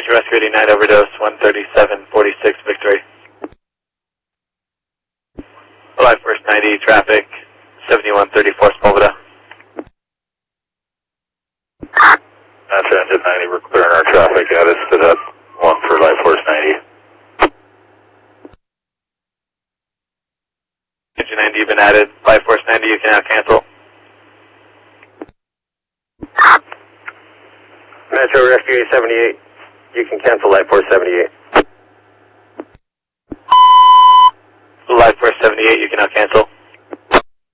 Metro Rescue 89 overdose, 13746 Victory. Live first 90 traffic, 7134 Sepulveda. Transit 90, we're clearing our traffic. Add us to that one for Life Force 90. Engine 90, you've been added. Life Force 90, you can now cancel. Metro Rescue 78, you can cancel Life Force 78. Life Force 78, you can now cancel.